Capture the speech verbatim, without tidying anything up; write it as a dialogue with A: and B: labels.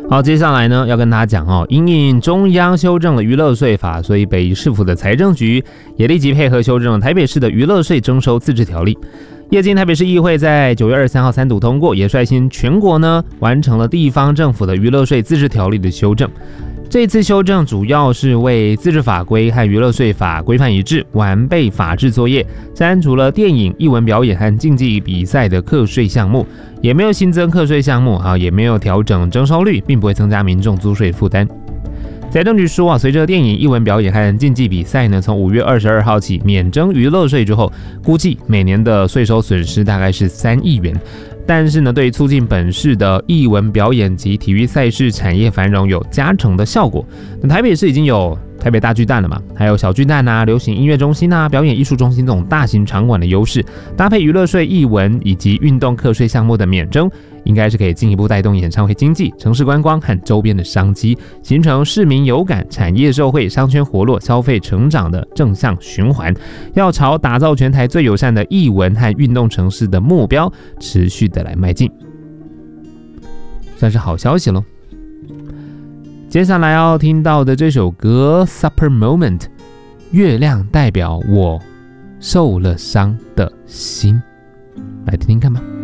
A: 好，接下来呢要跟大家讲哦，因应中央修正了娱乐税法，所以北宜市府的财政局也立即配合修正了台北市的娱乐税征收自治条例。夜间台北市议会在九月二十三号三读通过，也率先全国呢完成了地方政府的娱乐税自治条例的修正。这次修正主要是为自治法规和娱乐税法规范一致，完备法制作业，删除了电影、艺文表演和竞技比赛的课税项目，也没有新增课税项目啊，也没有调整征收率，并不会增加民众租税负担。财政局说啊，随着电影、艺文表演和竞技比赛呢，从五月二十二号起免征娱乐税之后，估计每年的税收损失大概是三亿元。但是呢，对于促进本市的艺文表演及体育赛事产业繁荣有加成的效果。那台北市已经有台北大巨蛋了嘛，还有小巨蛋啊、流行音乐中心啊、表演艺术中心这种大型场馆的优势，搭配娱乐税、艺文以及运动课税项目的免征，应该是可以进一步带动演唱会经济、城市观光和周边的商机，形成市民有感、产业受惠、商圈活络、消费成长的正向循环。要朝打造全台最友善的艺文和运动城市的目标，持续的来迈进，算是好消息咯。接下来要听到的这首歌 Supper Moment， 月亮代表我受了伤的心，来听听看吧。